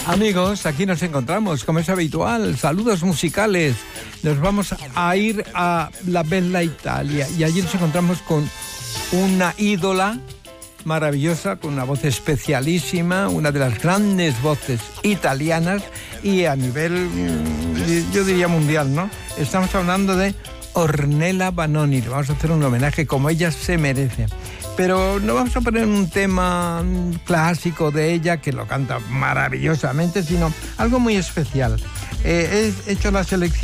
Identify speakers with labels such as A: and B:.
A: Amigos, aquí nos encontramos, como es habitual, saludos musicales. Nos vamos a ir a la Bella Italia y allí nos encontramos con una ídola maravillosa, con una voz especialísima, una de las grandes voces italianas y a nivel, yo diría mundial, ¿no? Estamos hablando de Ornella Vanoni. Le vamos a hacer un homenaje como ella se merece. Pero no vamos a poner un tema clásico de ella, que lo canta maravillosamente, sino algo muy especial. He hecho la selección